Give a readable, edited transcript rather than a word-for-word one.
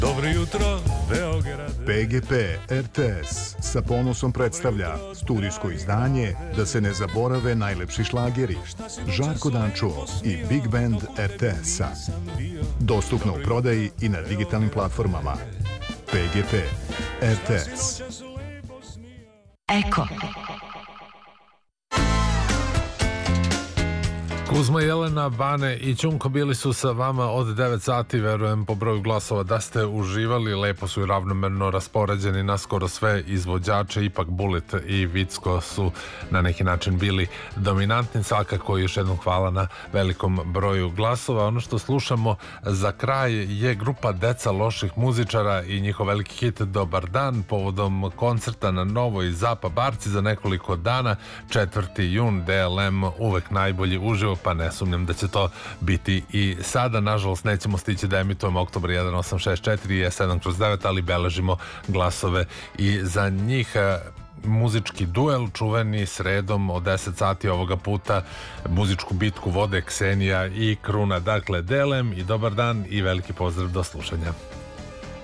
Dobro jutro, Beograd. PGP RTS sa ponosom predstavlja studijsko izdanje Da se ne zaborave najlepši šlageri, Žarko Dančuo i Big Band RTS-a. Dostupno u prodaji i na digitalnim platformama. PGP RTS. Eko. Kuzma, Jelena, Bane i Ćunko bili su sa vama od 9 sati, verujem po broju glasova da ste uživali, lepo su i ravnomerno raspoređeni na skoro sve izvođače, ipak Bullet i Vicko su na neki način bili dominantni, svakako još jednom hvala na velikom broju glasova. Ono što slušamo za kraj je grupa Deca loših muzičara i njihov veliki hit Dobar dan, povodom koncerta na Novoj Zapa Barci za nekoliko dana, 4. jun, DLM uvek najbolji uživo, pa ne sumnjam da će to biti i sada. Nažalost nećemo stići da emitujemo Oktobar 1864 i S7/9, ali beležimo glasove i za njih. Muzički duel čuveni sredom od 10 sati ovoga puta, muzičku bitku vode Ksenija i Kruna. Dakle, DLM i Dobar dan i veliki pozdrav, do slušanja.